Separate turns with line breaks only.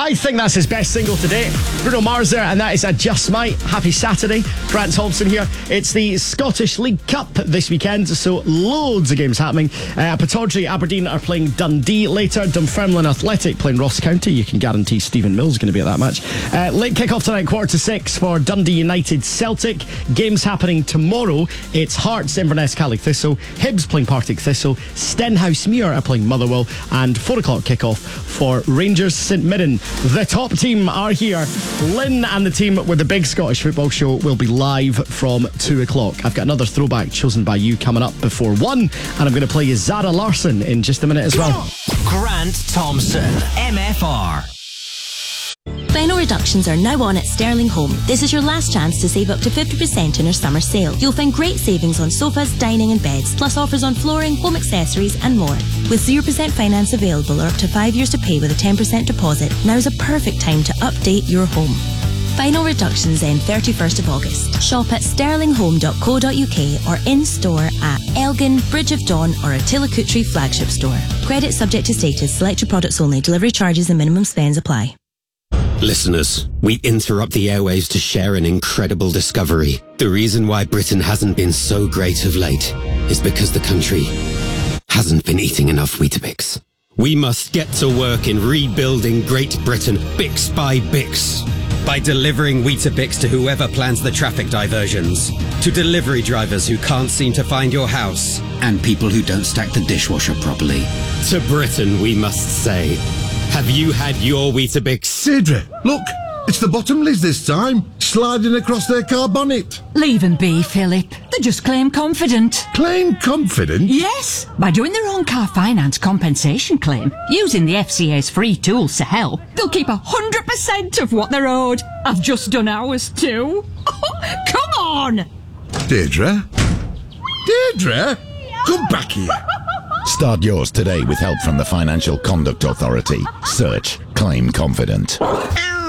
I think that's his best single to date. Bruno Mars there, and that is I Just Might. Happy Saturday. Grant Thompson here. It's the Scottish League Cup this weekend, so loads of games happening. Pittodrie, Aberdeen are playing Dundee later. Dunfermline Athletic playing Ross County. You can guarantee Stephen Mills is going to be at that match. Late kick-off tonight, 5:45 for Dundee United Celtic. Games happening tomorrow. It's Hearts, Inverness, Caley Thistle. Hibs playing Partick Thistle. Stenhousemuir are playing Motherwell. And 4 o'clock kick-off for Rangers St Mirren. The top team are here. Lynn and the team with the Big Scottish Football Show will be live from 2 o'clock. I've got another throwback chosen by you coming up before 1, and I'm going to play you Zara Larsson in just a minute as well.
Grant Thompson, MFR.
Final reductions are now on at Sterling Home. This is your last chance to save up to 50% in our summer sale. You'll find great savings on sofas, dining and beds, plus offers on flooring, home accessories and more. With 0% finance available or up to 5 years to pay with a 10% deposit, now's a perfect time to update your home. Final reductions end 31st of August. Shop at sterlinghome.co.uk or in-store at Elgin, Bridge of Dawn or Attila Kutri flagship store. Credit subject to status. Selected products only. Delivery charges and minimum spends apply.
Listeners, we interrupt the airwaves to share an incredible discovery. The reason why Britain hasn't been so great of late is because the country hasn't been eating enough Weetabix. We must get to work in rebuilding Great Britain, Bix by Bix. By delivering Weetabix to whoever plans the traffic diversions, to delivery drivers who can't seem to find your house, and people who don't stack the dishwasher properly. To Britain, we must say, have you had your Weetabix?
Deirdre, look, it's the Bottomleys this time, sliding across their car bonnet.
Leave them be, Philip. They just claim confident.
Claim confident?
Yes, by doing their own car finance compensation claim, using the FCA's free tools to help, they'll keep 100% of what they're owed. I've just done ours too. Come on!
Deirdre? Deirdre? Come back here.
Start yours today with help from the Financial Conduct Authority. Search Claim Confident.